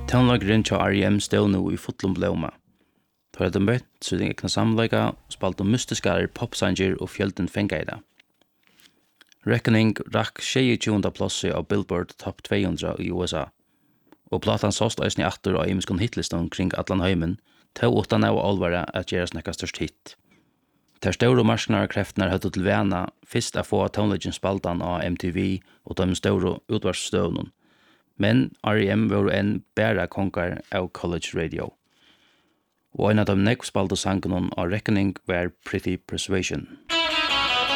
Tónleikurin hjá R.E.M. stóð nú í fullum blóma. Tar hadde møtt sin egna samleika, spalt mystiskar popsanger og fjölden fengeira. Reckoning rakk 26. plassi av Billboard Top 200 i USA, og platan såst eisni aftur av imiskon hitlistan kring allan heimen, tå utan av alvara at gjera snakka størst hit. Der store marsknare kreftnar høttu til vana fyrst að få tónleikin spaltan av MTV og de store utvarsstøvnun, men R.E.M. var en bæra kongar av college radio. Og en av de nekv spalte sangen av Reckoning var Pretty Persuasion.